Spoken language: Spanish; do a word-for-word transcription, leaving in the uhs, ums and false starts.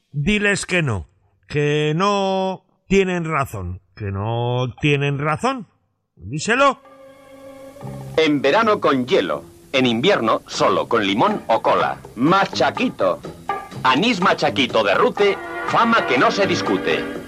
Diles que no, que no tienen razón, que no tienen razón. Díselo. En verano con hielo, en invierno solo con limón o cola. Machaquito. Anís machaquito de Rute, fama que no se discute.